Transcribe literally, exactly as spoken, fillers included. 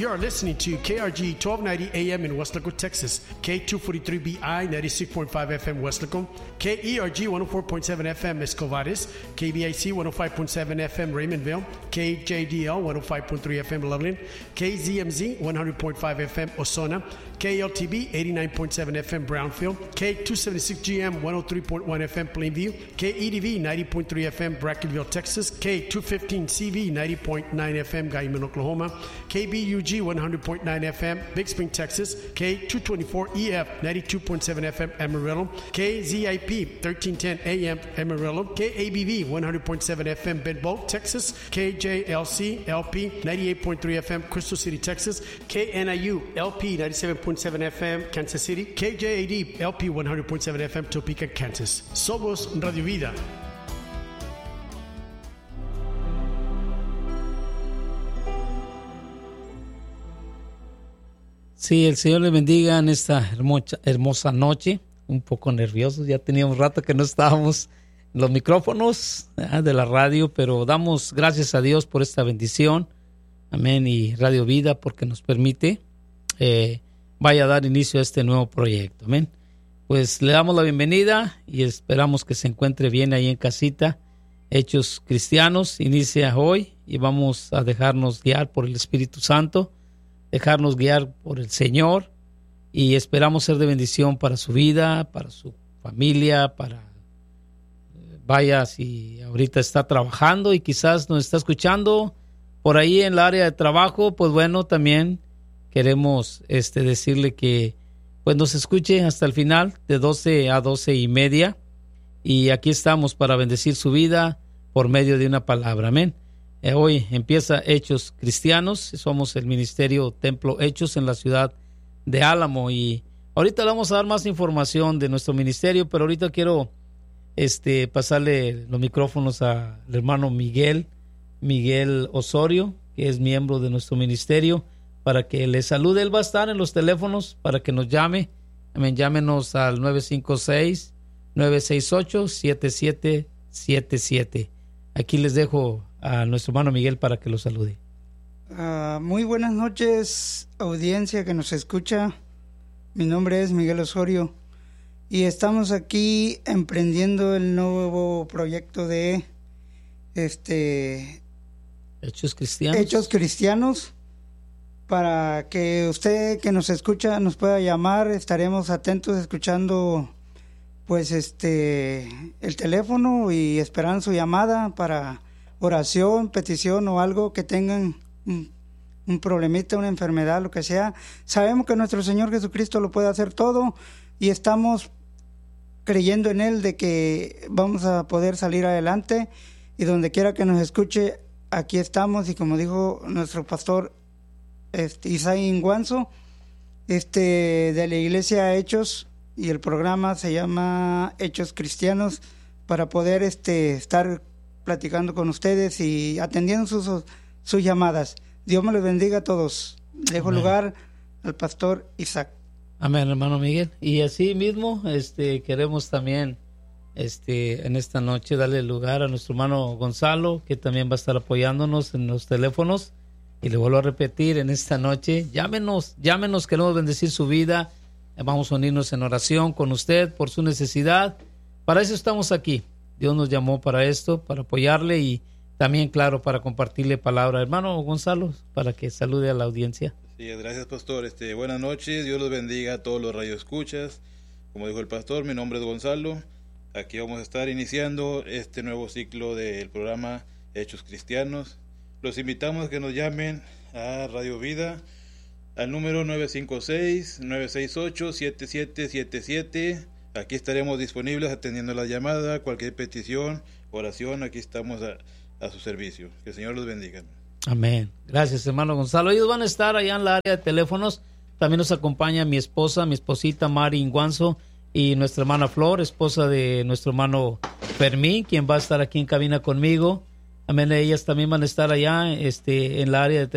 You are listening to K R G twelve ninety A M in Westlaco, Texas, K two forty-three B I ninety-six point five F M Westlaco, K E R G one oh four point seven F M Escovares, K B I C one oh five point seven F M Raymondville, K J D L one oh five point three F M Loveland, K Z M Z one hundred point five F M Ozona, K L T B eighty-nine point seven F M Brownfield, K two seventy-six G M one oh three point one F M Plainview, K E D V ninety point three F M Brackenville, Texas, K two fifteen C V ninety point nine F M Guyman, Oklahoma, K B U G one hundred point nine F M Big Spring, Texas, K two twenty-four E F ninety-two point seven F M Amarillo, K Z I P thirteen ten A M Amarillo, K A B V one hundred point seven F M Bedboe, Texas, K J L C L P ninety-eight point three F M Crystal City, Texas, K N I U L P ninety-seven point seven F M Kansas City, K J A D L P one hundred point seven F M Topeka, Kansas. Somos Radio Vida. Sí, el Señor le bendiga en esta hermosa, hermosa noche. Un poco nerviosos, ya teníamos rato que no estábamos en los micrófonos ¿eh? de la radio, pero damos gracias a Dios por esta bendición. Amén. Y Radio Vida porque nos permite eh, vaya a dar inicio a este nuevo proyecto. Amén. Pues le damos la bienvenida y esperamos que se encuentre bien ahí en casita. Hechos Cristianos inicia hoy y vamos a dejarnos guiar por el Espíritu Santo, dejarnos guiar por el Señor y esperamos ser de bendición para su vida, para su familia, para vaya si ahorita está trabajando y quizás nos está escuchando por ahí en el área de trabajo, pues bueno, también queremos este, decirle que pues nos escuche hasta el final de doce a doce y media y aquí estamos para bendecir su vida por medio de una palabra. Amén. Eh, hoy empieza Hechos Cristianos, somos el Ministerio Templo Hechos en la ciudad de Álamo y ahorita le vamos a dar más información de nuestro ministerio, pero ahorita quiero este, pasarle los micrófonos al hermano Miguel, Miguel Osorio, que es miembro de nuestro ministerio, para que le salude. Él va a estar en los teléfonos para que nos llame. Amén. Llámenos al nueve cinco seis, nueve seis ocho, siete siete siete siete. Aquí les dejo a nuestro hermano Miguel para que lo salude. Uh, muy buenas noches, audiencia que nos escucha. Mi nombre es Miguel Osorio y estamos aquí emprendiendo el nuevo proyecto de este Hechos Cristianos. Hechos Cristianos. Para que usted que nos escucha nos pueda llamar, estaremos atentos escuchando pues este el teléfono y esperando su llamada para oración, petición o algo que tengan un, un problemita, una enfermedad, lo que sea. Sabemos que nuestro Señor Jesucristo lo puede hacer todo y estamos creyendo en Él de que vamos a poder salir adelante y donde quiera que nos escuche, aquí estamos. Y como dijo nuestro pastor este, Isaí Inguanzo, este, de la iglesia Hechos, y el programa se llama Hechos Cristianos, para poder este, estar platicando con ustedes y atendiendo sus, sus llamadas. Dios me los bendiga a todos. Dejo Amén. Lugar al pastor Isaac. Amén, hermano Miguel. Y así mismo este, queremos también este, en esta noche darle lugar a nuestro hermano Gonzalo, que también va a estar apoyándonos en los teléfonos. Y le vuelvo a repetir en esta noche, llámenos, llámenos, queremos bendecir su vida. Vamos a unirnos en oración con usted por su necesidad. Para eso estamos aquí. Dios nos llamó para esto, para apoyarle y también, claro, para compartirle palabra. Hermano Gonzalo, para que salude a la audiencia. Sí, gracias, pastor. Este, buenas noches. Dios los bendiga a todos los radioescuchas. Como dijo el pastor, mi nombre es Gonzalo. Aquí vamos a estar iniciando este nuevo ciclo del programa Hechos Cristianos. Los invitamos a que nos llamen a Radio Vida al número nueve cinco seis, nueve seis ocho, siete siete siete siete. Aquí estaremos disponibles atendiendo la llamada, cualquier petición, oración, aquí estamos a, a su servicio. Que el Señor los bendiga. Amén. Gracias, hermano Gonzalo. Ellos van a estar allá en la área de teléfonos. También nos acompaña mi esposa, mi esposita Mari Inguanzo, y nuestra hermana Flor, esposa de nuestro hermano Fermín, quien va a estar aquí en cabina conmigo. Amén. Ellas también van a estar allá este, en la área de teléfonos.